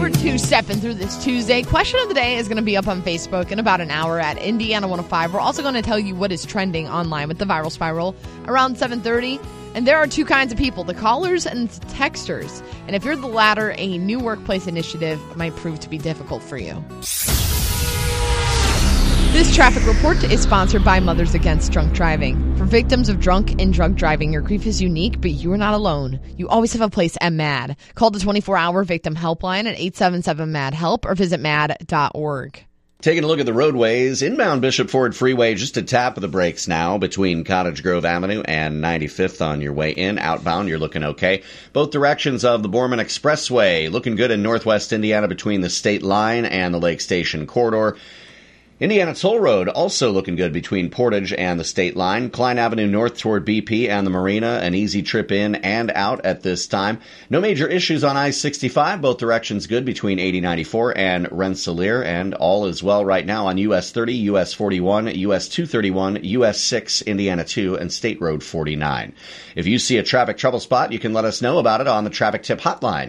for two-stepping through this Tuesday. Question of the day is going to be up on Facebook in about an hour at Indiana 105. We're also going to tell you what is trending online with the Viral Spiral around 7:30. And there are two kinds of people, the callers and the texters. And if you're the latter, a new workplace initiative might prove to be difficult for you. This traffic report is sponsored by Mothers Against Drunk Driving. For victims of drunk and drug driving, your grief is unique, but you are not alone. You always have a place at MAD. Call the 24-hour victim helpline at 877-MAD-HELP or visit mad.org. Taking a look at the roadways, inbound Bishop Ford Freeway, just a tap of the brakes now between Cottage Grove Avenue and 95th on your way in. Outbound, you're looking okay. Both directions of the Borman Expressway, looking good in northwest Indiana between the state line and the Lake Station corridor. Indiana Toll Road also looking good between Portage and the state line. Klein Avenue north toward BP and the Marina, an easy trip in and out at this time. No major issues on I-65, both directions good between 8094 and Rensselaer, and all is well right now on US 30, US 41, US 231, US 6, Indiana 2, and State Road 49. If you see a traffic trouble spot, you can let us know about it on the Traffic Tip Hotline.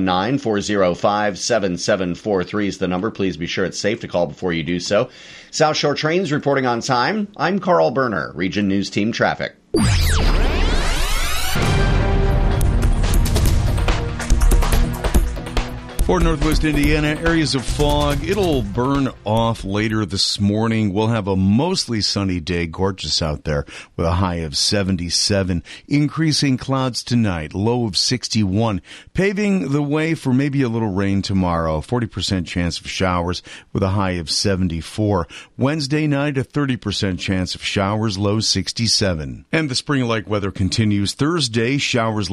219-405-7743 is the number. Please be sure it's safe to call before you do so. South Shore Trains reporting on time. I'm Carl Berner, Region News Team Traffic. For Northwest Indiana, areas of fog. It'll burn off later this morning. We'll have a mostly sunny day, gorgeous out there, with a high of 77. Increasing clouds tonight, low of 61. Paving the way for maybe a little rain tomorrow, 40% chance of showers with a high of 74. Wednesday night, a 30% chance of showers, low 67. And the spring-like weather continues. Thursday, showers